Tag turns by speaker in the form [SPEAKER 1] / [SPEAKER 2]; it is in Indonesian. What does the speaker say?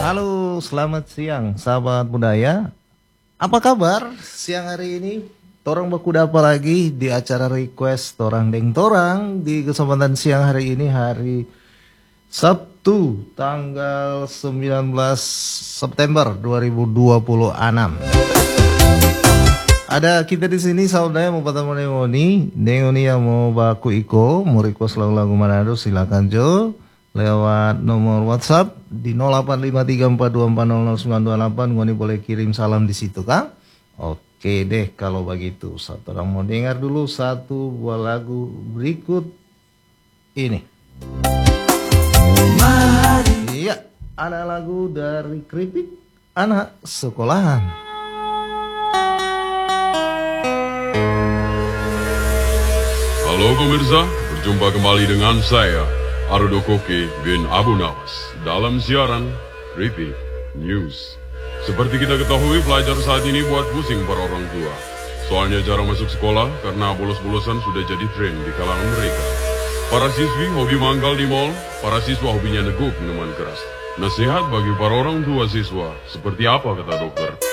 [SPEAKER 1] Halo, selamat siang sahabat budaya. Apa kabar siang hari ini? Torang baku apa lagi di acara request Torang Deng Torang di kesempatan siang hari ini, hari Sabtu tanggal 19 September 2026. Ada kita di sini saudara mau patah moni Dengoni yang mau baku iko mau request lagu-lagu Manado silakan Jo lewat nomor WhatsApp di 085342400928. Ngoni boleh kirim salam di situ Kang. Oke deh kalau begitu. Satu orang mau dengar dulu satu buah lagu berikut ini. Iya, ada lagu dari Keripik Anak Sekolahan.
[SPEAKER 2] Halo pemirsa, berjumpa kembali dengan saya, Ardo Koke bin Abu Nawas, dalam siaran Keripik News. Seperti kita ketahui, pelajar saat ini buat pusing para orang tua. Soalnya jarang masuk sekolah karena bolos-bolosan sudah jadi tren di kalangan mereka. Para siswi hobi mangkal di mal, para siswa hobinya neguk minuman keras. Nasihat bagi para orang tua siswa, seperti apa kata dokter?